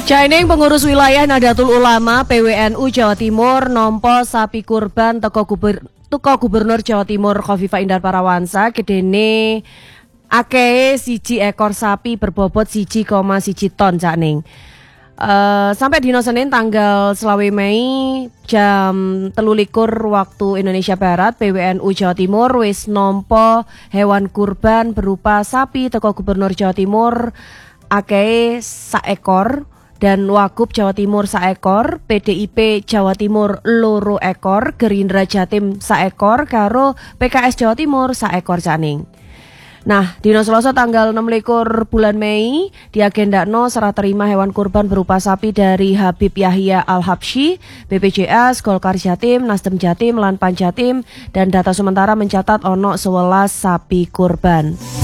Jaining pengurus wilayah Nahdlatul Ulama PWNU Jawa Timur nompo sapi kurban teko Gubernur Jawa Timur Khofifah Indar Parawansa gedene akeh 1 ekor sapi berbobot 1,1 ton Jaining. Sampai dino Senin tanggal 20 Mei jam 3 waktu Indonesia Barat, PWNU Jawa Timur wis nompo hewan kurban berupa sapi teko Gubernur Jawa Timur akeh 1 ekor dan Wagub Jawa Timur 1 ekor, PDIP Jawa Timur 2 ekor, Gerindra Jatim 1 ekor, karo PKS Jawa Timur 1 ekor Jaining. Nah, dino Selasa tanggal 26 bulan Mei diagendakno serah terima hewan kurban berupa sapi dari Habib Yahya Al-Habsyi, BPJS, Golkar Jatim, Nasdem Jatim, lan Pan Jatim, dan data sementara mencatat ono 11 sapi kurban.